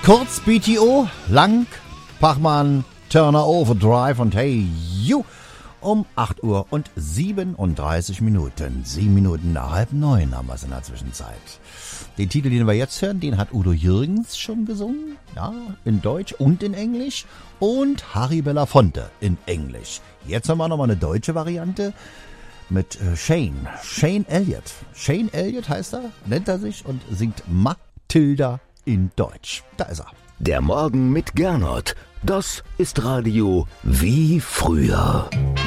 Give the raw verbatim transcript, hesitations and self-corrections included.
kurz B T O, lang Pachmann, Turner Overdrive und Hey You um acht Uhr und siebenunddreißig Minuten. Sieben Minuten nach halb neun haben wir es in der Zwischenzeit. Den Titel, den wir jetzt hören, den hat Udo Jürgens schon gesungen, ja, in Deutsch und in Englisch, und Harry Belafonte in Englisch. Jetzt haben wir nochmal eine deutsche Variante mit äh, Shane, Shane Elliott. Shane Elliott heißt er, nennt er sich und singt Matilda in Deutsch. Da ist er. Der Morgen mit Gernot, das ist Radio wie früher.